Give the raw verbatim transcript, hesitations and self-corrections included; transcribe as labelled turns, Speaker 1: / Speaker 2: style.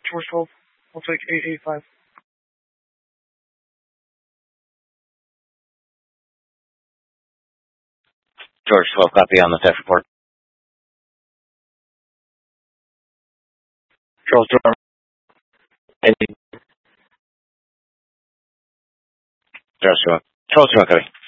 Speaker 1: George twelve. I'll take eight eight five.
Speaker 2: George twelve, copy on the theft report.
Speaker 3: Charles twelve.
Speaker 2: Charles twelve. Charles twelve, copy.